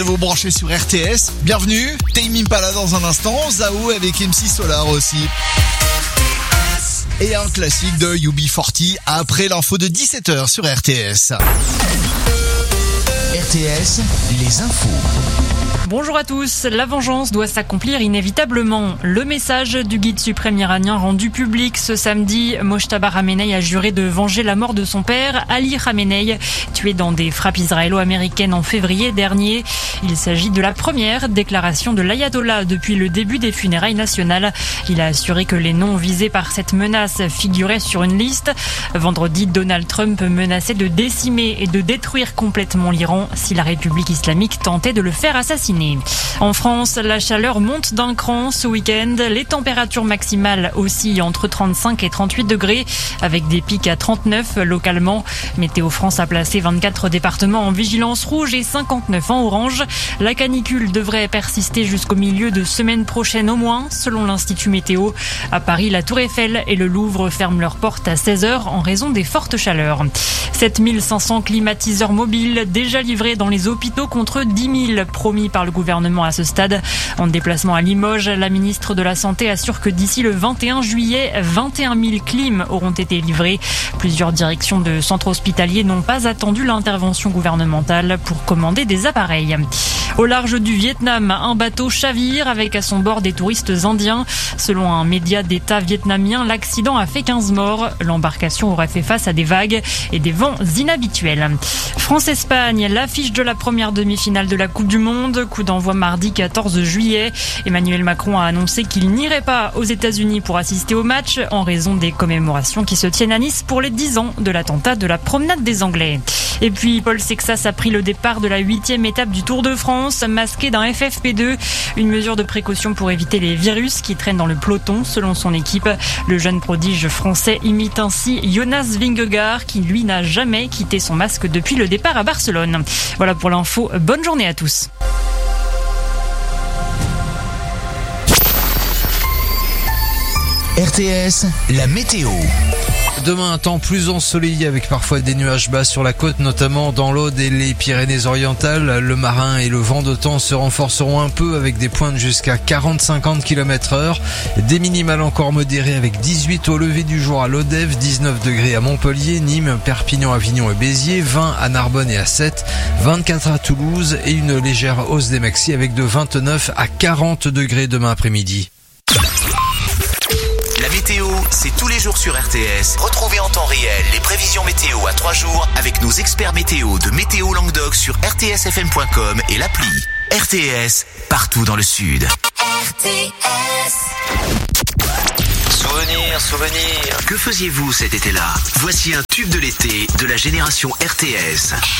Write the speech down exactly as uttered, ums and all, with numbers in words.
Vous branchez sur R T S, bienvenue, Tame Impala dans un instant, Zao avec M C Solar aussi. Et un classique de U B quarante après l'info de dix-sept heures sur R T S. R T S, les infos. Bonjour à tous, la vengeance doit s'accomplir inévitablement. Le message du guide suprême iranien rendu public ce samedi, Mojtaba Khamenei a juré de venger la mort de son père, Ali Khamenei, tué dans des frappes israélo-américaines en février dernier. Il s'agit de la première déclaration de l'ayatollah depuis le début des funérailles nationales. Il a assuré que les noms visés par cette menace figuraient sur une liste. Vendredi, Donald Trump menaçait de décimer et de détruire complètement l'Iran si la République islamique tentait de le faire assassiner. En France, la chaleur monte d'un cran ce week-end. Les températures maximales oscillent entre trente-cinq et trente-huit degrés, avec des pics à trente-neuf localement. Météo France a placé vingt-quatre départements en vigilance rouge et cinquante-neuf en orange. La canicule devrait persister jusqu'au milieu de semaine prochaine au moins, selon l'Institut Météo. À Paris, la Tour Eiffel et le Louvre ferment leurs portes à seize heures en raison des fortes chaleurs. sept mille cinq cents climatiseurs mobiles déjà livrés dans les hôpitaux contre dix mille promis par le gouvernement à ce stade. En déplacement à Limoges, la ministre de la Santé assure que d'ici le vingt et un juillet, vingt et un mille clims auront été livrés. Plusieurs directions de centres hospitaliers n'ont pas attendu l'intervention gouvernementale pour commander des appareils. Au large du Vietnam, un bateau chavire avec à son bord des touristes indiens. Selon un média d'État vietnamien, l'accident a fait quinze morts. L'embarcation aurait fait face à des vagues et des vents inhabituels. France-Espagne, l'affiche de la première demi-finale de la Coupe du Monde. Coup d'envoi mardi quatorze juillet. Emmanuel Macron a annoncé qu'il n'irait pas aux États-Unis pour assister au match en raison des commémorations qui se tiennent à Nice pour les dix ans de l'attentat de la promenade des Anglais. Et puis, Paul Sexas a pris le départ de la huitième étape du Tour de France, masqué d'un F F P deux. Une mesure de précaution pour éviter les virus qui traînent dans le peloton, selon son équipe. Le jeune prodige français imite ainsi Jonas Vingegaard, qui lui n'a jamais quitté son masque depuis le départ à Barcelone. Voilà pour l'info. Bonne journée à tous. R T S, la météo. Demain, un temps plus ensoleillé avec parfois des nuages bas sur la côte, notamment dans l'Aude et les Pyrénées-Orientales. Le marin et le vent de temps se renforceront un peu avec des pointes jusqu'à quarante à cinquante kilomètres heure. Des minimales encore modérées avec dix-huit au lever du jour à Lodève, dix-neuf degrés à Montpellier, Nîmes, Perpignan, Avignon et Béziers, vingt à Narbonne et à Sète, vingt-quatre à Toulouse et une légère hausse des maxis avec de vingt-neuf à quarante degrés demain après-midi. La météo, c'est tous les jours sur R T S. Retrouvez en temps réel les prévisions météo à trois jours avec nos experts météo de Météo Languedoc sur r t s f m point com et l'appli. R T S, partout dans le sud. R T S. Souvenirs, souvenirs. Que faisiez-vous cet été-là? Voici un tube de l'été de la génération R T S.